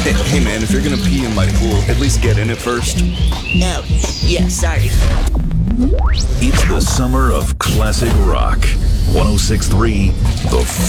Hey man, if you're gonna pee in my pool, at least get in it first. Oh, yeah, sorry. It's the summer of classic rock. 106.3 The